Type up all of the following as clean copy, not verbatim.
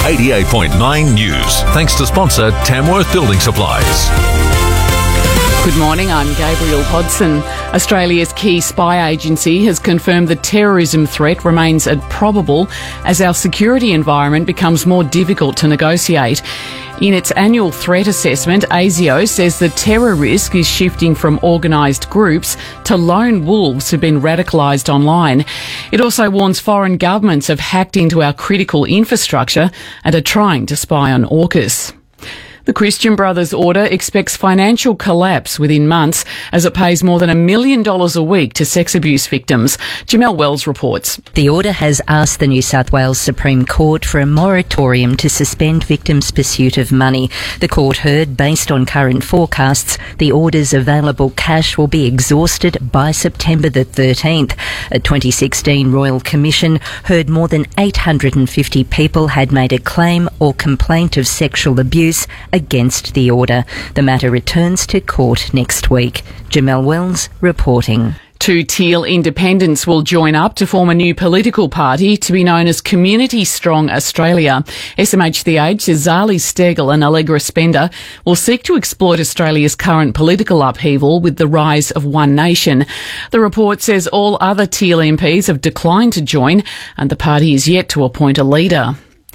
88.9 News. Thanks to sponsor Tamworth Building Supplies. Good morning, I'm Gabriel Hodson. Australia's key spy agency has confirmed the terrorism threat remains probable as our security environment becomes more difficult to negotiate. In its annual threat assessment, ASIO says the terror risk is shifting from organised groups to lone wolves who've been radicalised online. It also warns foreign governments have hacked into our critical infrastructure and are trying to spy on AUKUS. The Christian Brothers Order expects financial collapse within months as it pays more than $1 million a week to sex abuse victims. Jamelle Wells reports. The order has asked the New South Wales Supreme Court for a moratorium to suspend victims' pursuit of money. The court heard, based on current forecasts, the order's available cash will be exhausted by September the 13th. A 2016 Royal Commission heard more than 850 people had made a claim or complaint of sexual abuse against the order. The matter returns to court next week. Jamelle Wells reporting. 2 Teal independents will join up to form a new political party to be known as Community Strong Australia. SMH The Age says Zali Steggall and Allegra Spender will seek to exploit Australia's current political upheaval with the rise of One Nation. The report says all other Teal MPs have declined to join and the party is yet to appoint a leader.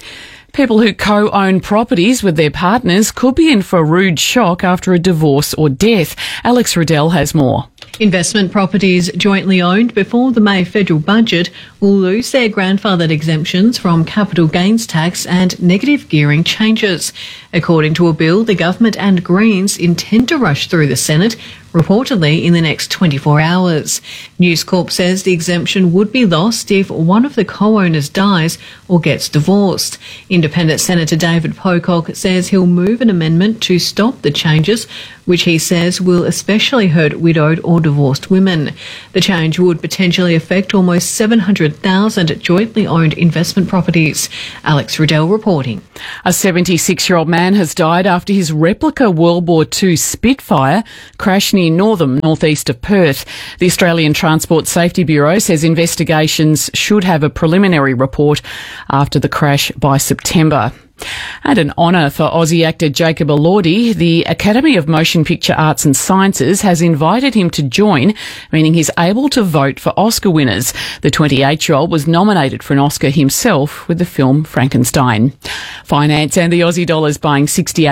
People who co-own properties with their partners could be in for a rude shock after a divorce or death. Alex Riddell has more. Investment properties jointly owned before the May federal budget will lose their grandfathered exemptions from capital gains tax and negative gearing changes. According to a bill, the government and Greens intend to rush through the Senate, reportedly in the next 24 hours. News Corp says the exemption would be lost if one of the co-owners dies or gets divorced. Independent Senator David Pocock says he'll move an amendment to stop the changes, which he says will especially hurt widowed or divorced women. The change would potentially affect almost 700,000 jointly owned investment properties. Alex Riddell reporting. A 76-year-old man has died after his replica World War II Spitfire crashed near Northam, northeast of Perth. The Australian Transport Safety Bureau says investigations should have a preliminary report after the crash by September. And an honour for Aussie actor Jacob Elordi. The Academy of Motion Picture Arts and Sciences has invited him to join, meaning he's able to vote for Oscar winners. The 28-year-old was nominated for an Oscar himself with the film Frankenstein. Finance and the Aussie dollar's buying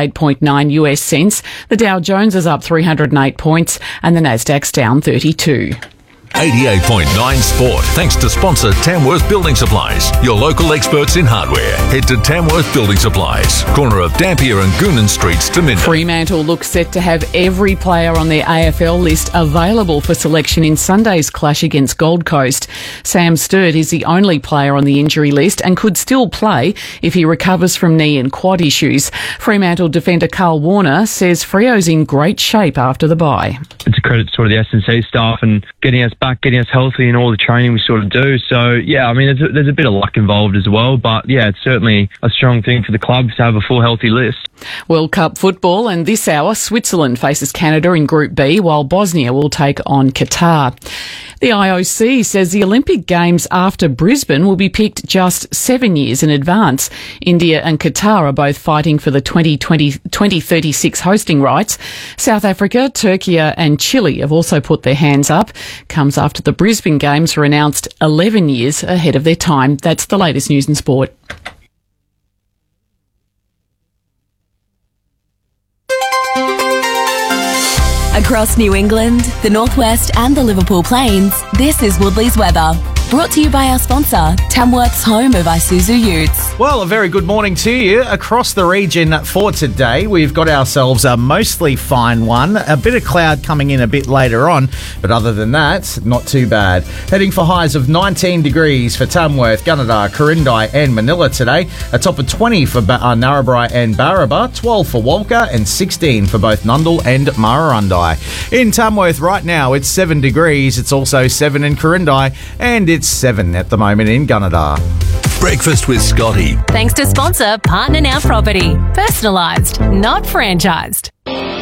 68.9 US cents. The Dow Jones is up 308 points and the Nasdaq's down 32. 88.9 Sport. Thanks to sponsor Tamworth Building Supplies, your local experts in hardware. Head to Tamworth Building Supplies, corner of Dampier and Goonan Streets to Minden. Fremantle looks set to have every player on their AFL list available for selection in Sunday's clash against Gold Coast. Sam Sturt is the only player on the injury list and could still play if he recovers from knee and quad issues. Fremantle defender Carl Warner says Freo's in great shape after the bye. It's a credit to sort of the S&C staff and getting us back, getting us healthy and all the training we sort of do. So, yeah, I mean, there's a bit of luck involved as well. But, yeah, it's certainly a strong thing for the club to have a full healthy list. World Cup football, and this hour, Switzerland faces Canada in Group B, while Bosnia will take on Qatar. The IOC says the Olympic Games after Brisbane will be picked just 7 years in advance. India and Qatar are both fighting for the 2036 hosting rights. South Africa, Turkey and Chile have also put their hands up. Comes after the Brisbane Games were announced 11 years ahead of their time. That's the latest news and sport. Across New England, the Northwest and the Liverpool Plains, this is Woodley's weather. Brought to you by our sponsor, Tamworth's home of Isuzu Utes. Well, a very good morning to you. Across the region for today, we've got ourselves a mostly fine one. A bit of cloud coming in a bit later on, but other than that, not too bad. Heading for highs of 19 degrees for Tamworth, Gunnedah, Quirindi and Manila today. A top of 20 for Narrabri and Barraba, 12 for Walker and 16 for both Nundle and Murrurundi. In Tamworth right now, it's 7 degrees. It's also 7 in Quirindi and it's 7 at the moment in Gunnedah. Breakfast with Scotty. Thanks to sponsor Partner Now Property. Personalised, not franchised.